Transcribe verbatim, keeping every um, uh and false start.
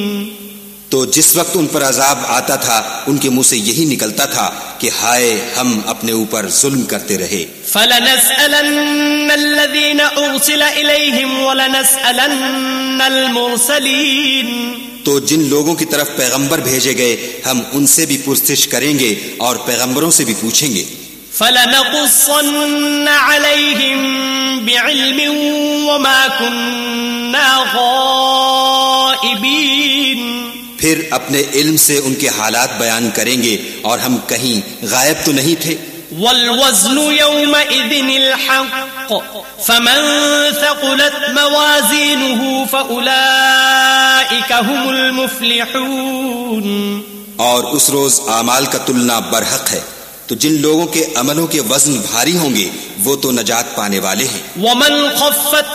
तो जिस वक्त उन पर अजाब आता था उनके मुंह से यही निकलता था कि हाय हम अपने ऊपर जुल्म करते रहे। फलनस्अलन्नल्लज़ीना उरसिला इलैहिम वलनस्अलन्नल मुरसलीन, तो जिन लोगों की तरफ पैगंबर भेजे गए हम उनसे भी पुरसिश करेंगे और पैगंबरों से भी पूछेंगे। फलनक़ुस्सन्न अलैहिम बिइल्मिन वमा कुन्ना गाइबीन, फिर अपने इल्म से उनके हालात बयान करेंगे और हम कहीं गायब तो नहीं थे। वल वज़्नु यौमइज़िनिल हक़्क़ फमन थक़ुलत मवाज़ीनुहु फ़उलाइका हुमुल मुफ़्लिहून, और उस रोज आमाल का तुलना बरहक है, तो जिन लोगों के अमलों के वज़न भारी होंगे वो तो नजात पाने वाले हैं। वमन ख़फ़्फ़त